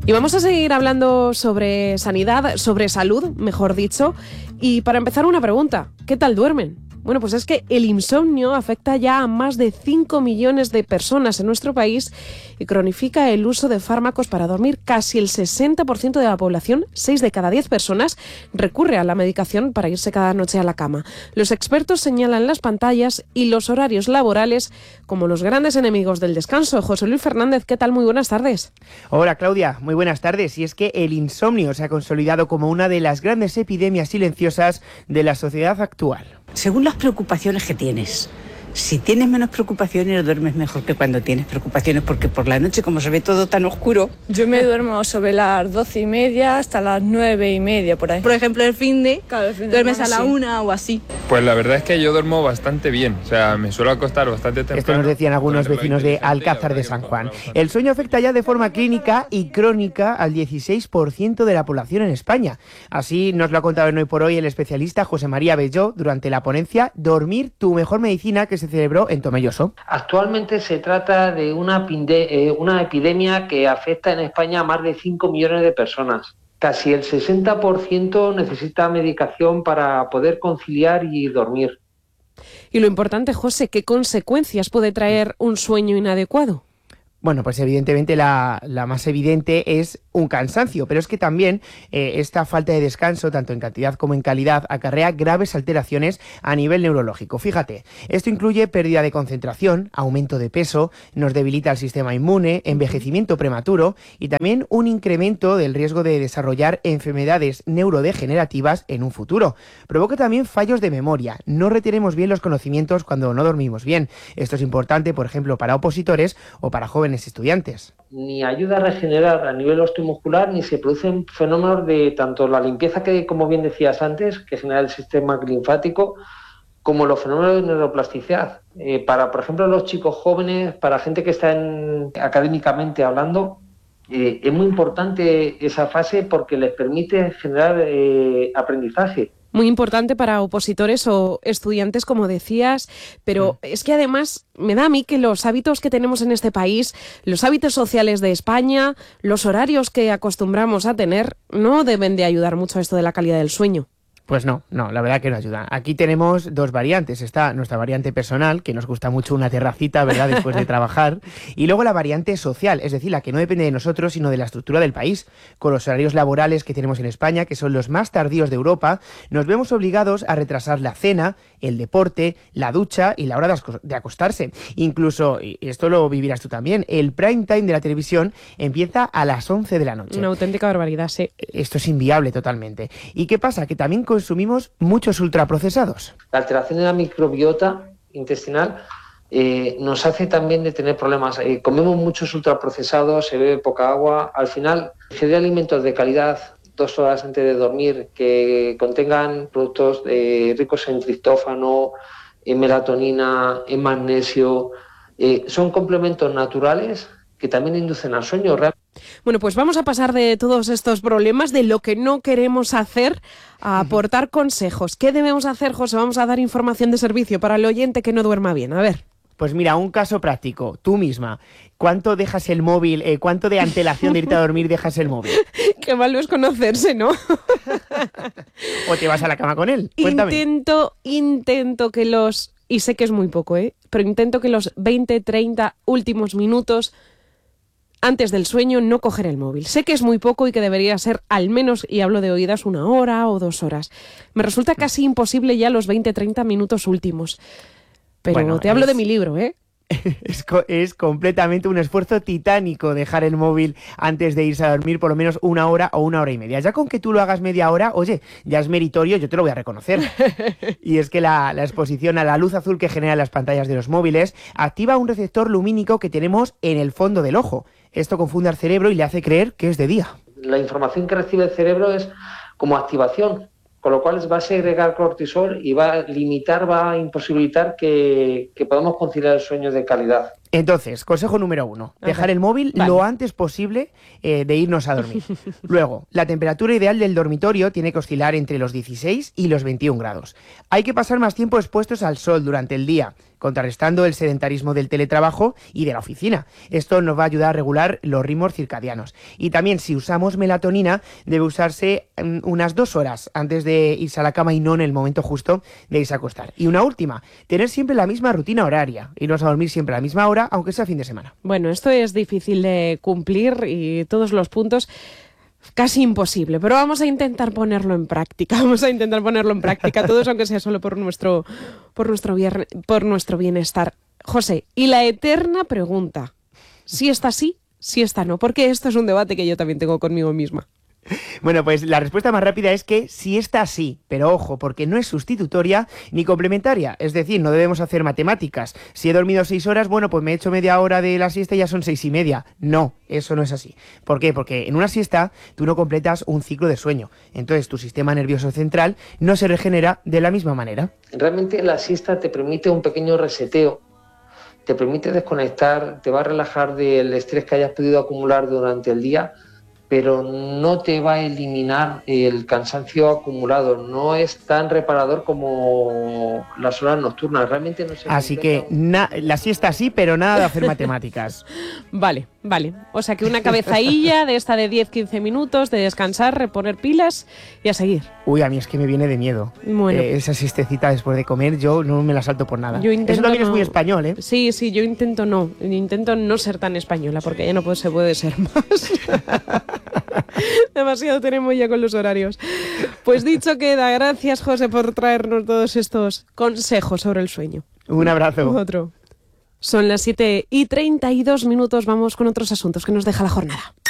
Y vamos a seguir hablando sobre sanidad, sobre salud, mejor dicho. Y para empezar, una pregunta. ¿Qué tal duermen? Bueno, pues es que el insomnio afecta ya a más de 5 millones de personas en nuestro país y cronifica el uso de fármacos para dormir. Casi el 60% de la población, 6 de cada 10 personas, recurre a la medicación para irse cada noche a la cama. Los expertos señalan las pantallas y los horarios laborales como los grandes enemigos del descanso. José Luis Fernández, ¿qué tal? Muy buenas tardes. Hola Claudia, muy buenas tardes. Y es que el insomnio se ha consolidado como una de las grandes epidemias silenciosas de la sociedad actual. Según las preocupaciones que tienes. Si tienes menos preocupaciones, duermes mejor que cuando tienes preocupaciones, porque por la noche, como se ve todo tan oscuro... Yo me duermo sobre las 12:30 hasta las 9:30, por ahí. Por ejemplo, el fin de duermes a la sí. 1 o así. Pues la verdad es que yo duermo bastante bien, o sea, me suelo acostar bastante temprano. Esto nos decían algunos vecinos de Alcázar de San Juan. El sueño afecta ya de forma clínica y crónica al 16% de la población en España. Así nos lo ha contado en Hoy por Hoy el especialista José María Belló durante la ponencia Dormir, tu mejor medicina, que se celebró en Tomelloso. Actualmente se trata de una epidemia que afecta en España a más de 5 millones de personas. Casi el 60% necesita medicación para poder conciliar y dormir. Y lo importante, José, ¿qué consecuencias puede traer un sueño inadecuado? Bueno, pues evidentemente la más evidente es un cansancio, pero es que también esta falta de descanso, tanto en cantidad como en calidad, acarrea graves alteraciones a nivel neurológico. Fíjate, esto incluye pérdida de concentración, aumento de peso, nos debilita el sistema inmune, envejecimiento prematuro y también un incremento del riesgo de desarrollar enfermedades neurodegenerativas en un futuro. Provoca también fallos de memoria, no retenemos bien los conocimientos cuando no dormimos bien. Esto es importante, por ejemplo, para opositores o para jóvenes estudiantes. Ni ayuda a regenerar a nivel osteomuscular, ni se producen fenómenos de tanto la limpieza que, como bien decías antes, que genera el sistema linfático, como los fenómenos de neuroplasticidad. Para, por ejemplo, los chicos jóvenes, para gente que está académicamente hablando, es muy importante esa fase porque les permite generar aprendizaje. Muy importante para opositores o estudiantes, como decías, pero es que además me da a mí que los hábitos que tenemos en este país, los hábitos sociales de España, los horarios que acostumbramos a tener, no deben de ayudar mucho a esto de la calidad del sueño. Pues no, la verdad que no ayuda. Aquí tenemos dos variantes. Está nuestra variante personal, que nos gusta mucho una terracita, ¿verdad?, después de trabajar. Y luego la variante social, es decir, la que no depende de nosotros, sino de la estructura del país. Con los horarios laborales que tenemos en España, que son los más tardíos de Europa, nos vemos obligados a retrasar la cena, el deporte, la ducha y la hora de acostarse. Incluso, y esto lo vivirás tú también, el prime time de la televisión empieza a las 11 de la noche. Una auténtica barbaridad, sí. Esto es inviable totalmente. ¿Y qué pasa? Que también consumimos muchos ultraprocesados. La alteración de la microbiota intestinal nos hace también de tener problemas. Comemos muchos ultraprocesados, se bebe poca agua. Al final, ingerir alimentos de calidad 2 horas antes de dormir que contengan productos ricos en triptófano, en melatonina, en magnesio, son complementos naturales que también inducen al sueño. Bueno, pues vamos a pasar de todos estos problemas, de lo que no queremos hacer, a aportar consejos. ¿Qué debemos hacer, José? Vamos a dar información de servicio para el oyente que no duerma bien. A ver. Pues mira, un caso práctico, tú misma, ¿cuánto dejas el móvil, cuánto de antelación de irte a dormir dejas el móvil? Qué malo es conocerse, ¿no? ¿O te vas a la cama con él? Cuéntame. Intento que y sé que es muy poco, pero intento que los 20, 30 últimos minutos antes del sueño no coger el móvil. Sé que es muy poco y que debería ser al menos, y hablo de oídas, 1 hora o 2 horas. Me resulta casi imposible ya los 20, 30 minutos últimos. Pero bueno, te hablo de mi libro, ¿eh? Es completamente un esfuerzo titánico dejar el móvil antes de irse a dormir por lo menos 1 hora o 1 hora y media. Ya con que tú lo hagas media hora, oye, ya es meritorio, yo te lo voy a reconocer. Y es que la exposición a la luz azul que generan las pantallas de los móviles activa un receptor lumínico que tenemos en el fondo del ojo. Esto confunde al cerebro y le hace creer que es de día. La información que recibe el cerebro es como activación, con lo cual va a segregar cortisol y va a imposibilitar que podamos conciliar el sueño de calidad. Entonces, consejo número 1, dejar el móvil lo antes posible de irnos a dormir. Luego, la temperatura ideal del dormitorio tiene que oscilar entre los 16 y los 21 grados. Hay que pasar más tiempo expuestos al sol durante el día, contrarrestando el sedentarismo del teletrabajo y de la oficina. Esto nos va a ayudar a regular los ritmos circadianos. Y también, si usamos melatonina, debe usarse unas 2 horas antes de irse a la cama y no en el momento justo de irse a acostar. Y una última, tener siempre la misma rutina horaria, irnos a dormir siempre a la misma hora, aunque sea fin de semana. Bueno, esto es difícil de cumplir y todos los puntos casi imposible, pero vamos a intentar ponerlo en práctica. Todos, aunque sea solo por nuestro bienestar. José, y la eterna pregunta, si esta sí, si esta no, porque esto es un debate que yo también tengo conmigo misma. Bueno, pues la respuesta más rápida es que sí está sí, pero ojo, porque no es sustitutoria ni complementaria. Es decir, no debemos hacer matemáticas. Si he dormido 6 horas, bueno, pues me he hecho media hora de la siesta y ya son 6:30. No, eso no es así. ¿Por qué? Porque en una siesta tú no completas un ciclo de sueño. Entonces tu sistema nervioso central no se regenera de la misma manera. Realmente la siesta te permite un pequeño reseteo, te permite desconectar, te va a relajar del estrés que hayas podido acumular durante el día, pero no te va a eliminar el cansancio acumulado. No es tan reparador como las horas nocturnas. Realmente no se Así que la siesta sí, pero nada de hacer matemáticas. Vale. O sea que una cabezadilla de esta de 10-15 minutos, de descansar, reponer pilas y a seguir. Uy, a mí es que me viene de miedo. Bueno. Esa siestecita después de comer, yo no me la salto por nada. Eso también es muy español, ¿eh? Sí, yo intento no ser tan española, porque ya no se puede ser más. Demasiado tenemos ya con los horarios. Pues dicho queda, gracias José por traernos todos estos consejos sobre el sueño. Un abrazo. Otro. Son las 7:32, vamos con otros asuntos que nos deja la jornada.